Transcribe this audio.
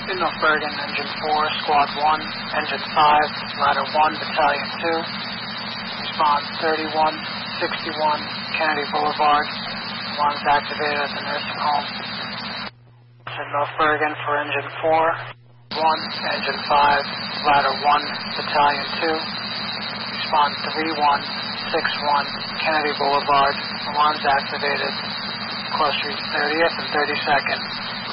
In North Bergen, Engine 4, Squad 1, Engine 5, Ladder 1, Battalion 2. Response 3161 Kennedy Boulevard. Alarms activated at the nursing home. In North Bergen for Engine 4, 1, Engine 5, Ladder 1, Battalion 2. Response 3161 Kennedy Boulevard. Alarms activated. Close Street 30th and 32nd.